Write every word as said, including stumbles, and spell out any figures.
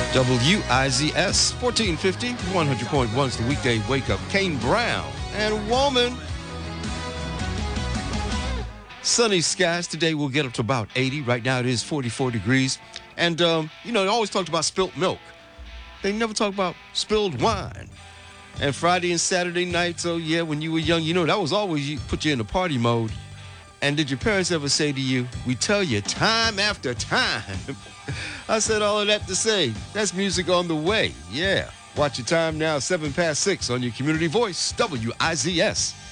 W I Z S, fourteen fifty, one hundred point one is the weekday wake up. Kane Brown and Woman. Sunny skies. Today we'll get up to about eighty. Right now it is forty-four degrees. And, um, you know, they always talked about spilt milk. They never talk about spilled wine. And Friday and Saturday nights, oh, yeah, when you were young, you know, that was always you put you in the party mode. And did your parents ever say to you, we tell you time after time? I said all of that to say, that's music on the way. Yeah. Watch your time now, seven past six on your community voice, W I Z S.